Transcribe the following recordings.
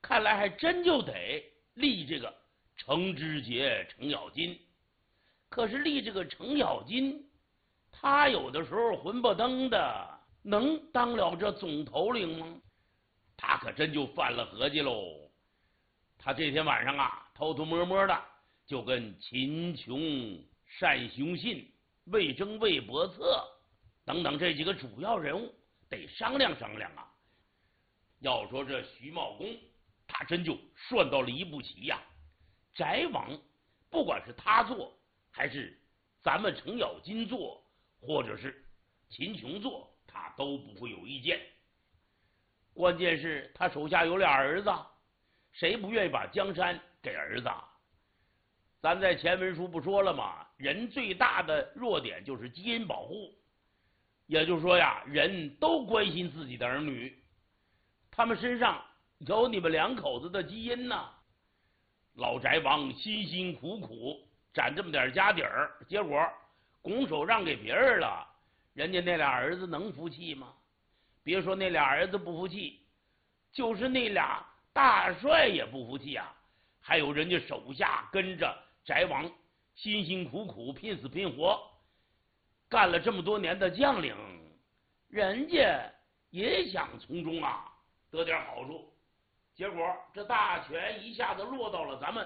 看来还真就得立这个程知节、程咬金。可是立这个程咬金，他有的时候混不登的，能当了这总头领吗？他可真就犯了合计喽。他这天晚上啊，偷偷摸摸的就跟秦琼、单雄信、魏征、魏伯策等等这几个主要人物得商量商量啊。要说这徐茂公，他真就算到了一步棋呀。翟王不管是他做，还是咱们程咬金做，或者是秦琼做，他都不会有意见。关键是他手下有俩儿子，谁不愿意把江山给儿子？咱在前文书不说了吗？人最大的弱点就是基因保护，也就是说呀，人都关心自己的儿女，他们身上有你们两口子的基因呢。老翟王辛辛苦苦攒这么点家底儿，结果拱手让给别人了，人家那俩儿子能服气吗？别说那俩儿子不服气，就是那俩大帅也不服气啊！还有人家手下跟着翟王辛辛苦苦拼死拼活干了这么多年的将领，人家也想从中啊得点好处。结果这大权一下子落到了咱们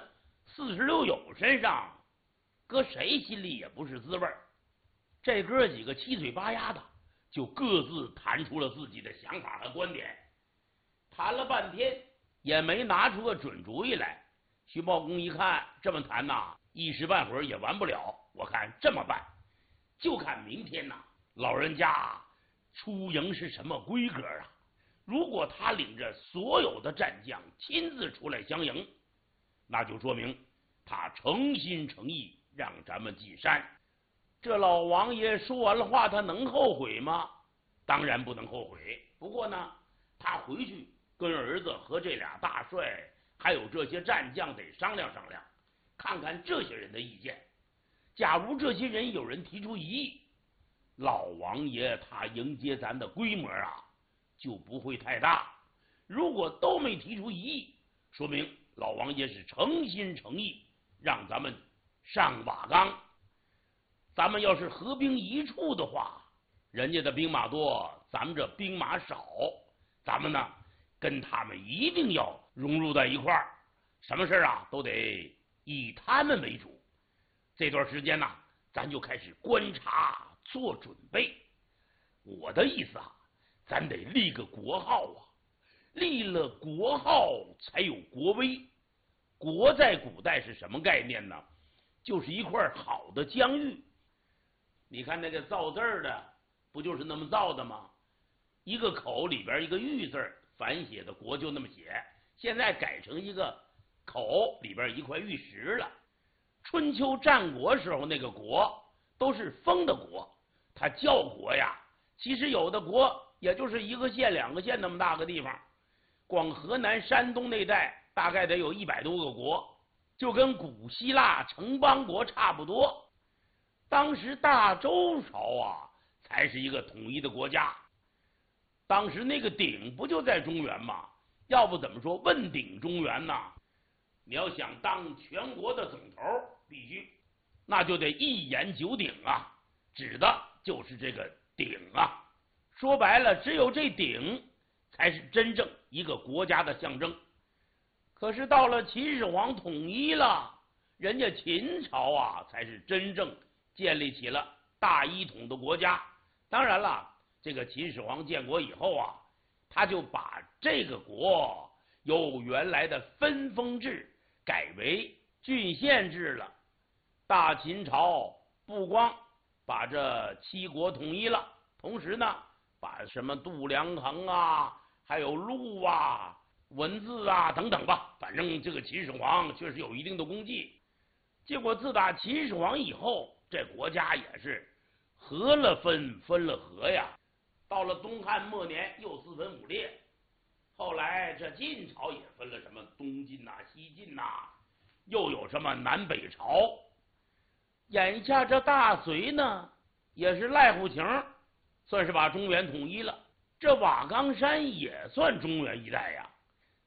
46友身上，搁谁心里也不是滋味。这哥几个七嘴八牙的就各自谈出了自己的想法和观点，谈了半天也没拿出个准主意来。徐茂公一看这么谈呐，一时半会儿也完不了。我看这么办，就看明天呐，老人家出营是什么规格啊？如果他领着所有的战将亲自出来相迎，那就说明他诚心诚意让咱们进山。这老王爷说完了话，他能后悔吗？当然不能后悔。不过呢，他回去跟儿子和这俩大帅还有这些战将得商量商量，看看这些人的意见。假如这些人有人提出异议，老王爷他迎接咱的规模啊就不会太大。如果都没提出异议，说明老王爷是诚心诚意让咱们上瓦岗。咱们要是合兵一处的话，人家的兵马多，咱们这兵马少，咱们呢跟他们一定要融入在一块儿，什么事啊都得以他们为主。这段时间呢，咱就开始观察做准备。我的意思啊，咱得立个国号啊，立了国号才有国威。国在古代是什么概念呢？就是一块好的疆域。你看那个造字的不就是那么造的吗？一个口里边一个玉字，反写的国就那么写，现在改成一个口里边一块玉石了。春秋战国时候那个国都是封的国，它叫国呀，其实有的国也就是一个县两个县那么大个地方，光河南山东那带大概得有100多个国，就跟古希腊城邦国差不多。当时大周朝啊才是一个统一的国家，当时那个鼎不就在中原吗？要不怎么说问鼎中原呢？你要想当全国的总头，必须那就得一言九鼎啊，指的就是这个鼎啊。说白了，只有这鼎才是真正一个国家的象征。可是到了秦始皇统一了，人家秦朝啊才是真正建立起了大一统的国家。当然了，这个秦始皇建国以后啊，他就把这个国由原来的分封制改为郡县制了。大秦朝不光把这7国统一了，同时呢，把什么度量衡啊，还有路啊、文字啊等等吧，反正这个秦始皇确实有一定的功绩。结果自打秦始皇以后，这国家也是合了分，分了合呀。到了东汉末年又4分5裂，后来这晋朝也分了什么东晋呐、西晋呐，又有什么南北朝。眼下这大隋呢，也是赖乎情，算是把中原统一了。这瓦岗山也算中原一带呀。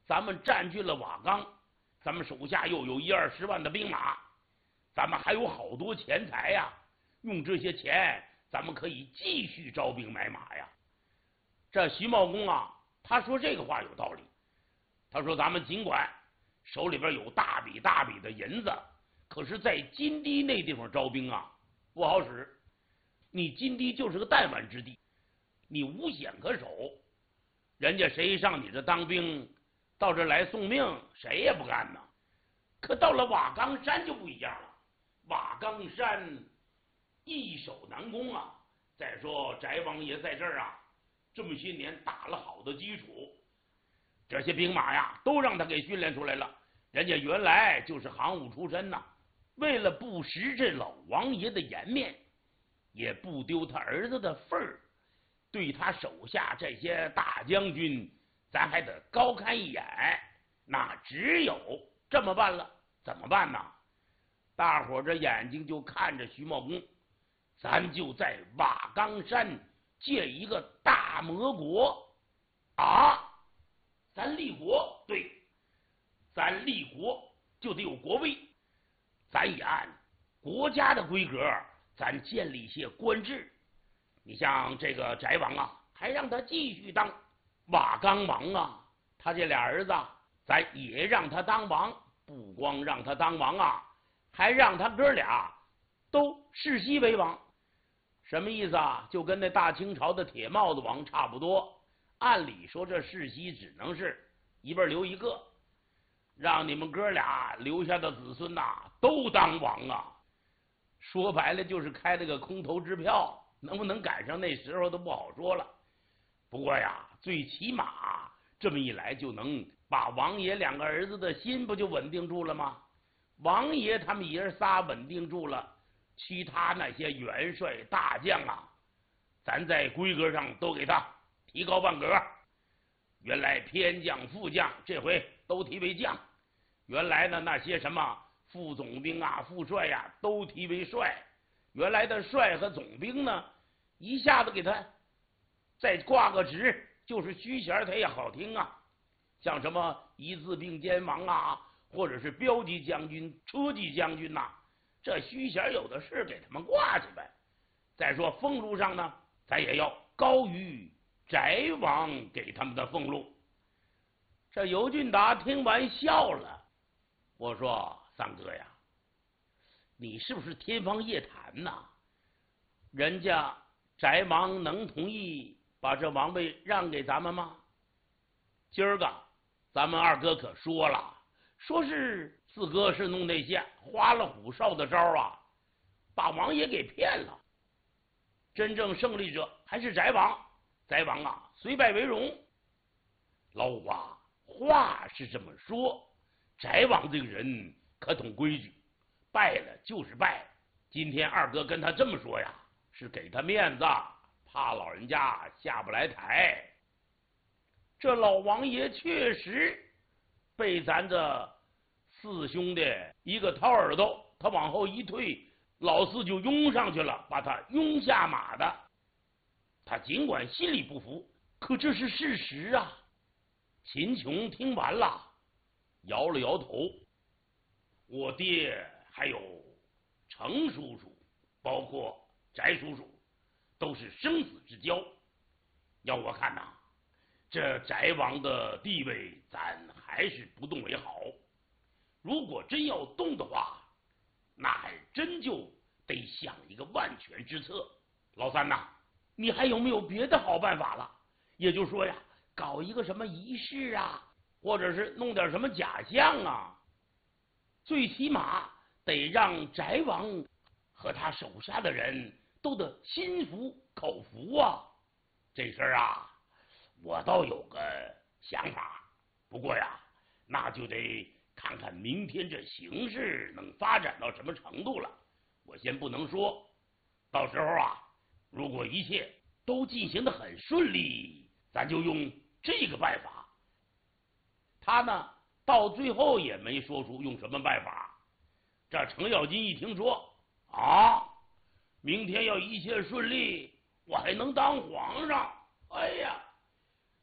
咱们占据了瓦岗，咱们手下又有10-20万的兵马，咱们还有好多钱财呀，用这些钱咱们可以继续招兵买马呀。这徐茂公啊，他说这个话有道理。他说咱们尽管手里边有大笔大笔的银子，可是在金堤那地方招兵啊不好使。你金堤就是个弹丸之地，你无险可守，人家谁上你这当兵，到这来送命，谁也不干呢。可到了瓦岗山就不一样了，瓦岗山易守难攻啊。再说翟王爷在这儿啊，这么些年打了好的基础，这些兵马呀都让他给训练出来了，人家原来就是行伍出身呐。为了不失这老王爷的颜面，也不丢他儿子的份儿，对他手下这些大将军，咱还得高看一眼。那只有这么办了。怎么办呢？大伙这眼睛就看着徐茂公，咱就在瓦岗山建一个大魔国啊！咱立国，对，咱立国就得有国威，咱也按国家的规格，咱建立一些官制。你像这个翟王啊，还让他继续当瓦岗王啊，他这俩儿子咱也让他当王，不光让他当王啊，还让他哥俩都世袭为王。什么意思啊？就跟那大清朝的铁帽子王差不多。按理说这世袭只能是一辈留一个，让你们哥俩留下的子孙都当王啊。说白了就是开了个空头支票，能不能赶上那时候都不好说了。不过呀，最起码这么一来就能把王爷两个儿子的心不就稳定住了吗？王爷他们爷仨稳定住了，其他那些元帅大将啊，咱在规格上都给他提高半格。原来偏将副将这回都提为将，原来的那些什么副总兵啊副帅呀都提为帅，原来的帅和总兵呢一下子给他再挂个职，就是虚衔，他也好听啊。像什么一字并肩王啊，或者是标级将军车骑将军呐，这虚衔有的是，给他们挂去呗。再说俸禄上呢，咱也要高于翟王给他们的俸禄。这尤俊达听完笑了，我说三哥呀，你是不是天方夜谭呐？人家翟王能同意把这王位让给咱们吗？今儿个咱们二哥可说了，说是四哥是弄那些花了虎哨的招啊，把王爷给骗了。真正胜利者还是翟王，翟王啊虽败为荣。老五啊，话是这么说，翟王这个人可懂规矩，败了就是败。今天二哥跟他这么说呀，是给他面子，怕老人家下不来台。这老王爷确实被咱这四兄弟一个掏耳朵，他往后一退，老四就拥上去了，把他拥下马的。他尽管心里不服，可这是事实啊。秦琼听完了，摇了摇头。我爹还有程叔叔，包括翟叔叔，都是生死之交。要我看呐，这翟王的地位咱还是不动为好。如果真要动的话，那还真就得想一个万全之策。老三呐，你还有没有别的好办法了？也就是说呀，搞一个什么仪式啊，或者是弄点什么假象啊，最起码得让翟王和他手下的人都得心服口服啊。这事儿啊，我倒有个想法，不过呀，那就得看看明天这形势能发展到什么程度了。我先不能说，到时候啊，如果一切都进行得很顺利，咱就用这个办法。他呢，到最后也没说出用什么办法。这程咬金一听说啊，明天要一切顺利，我还能当皇上，哎呀，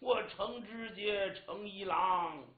我程知节程一郎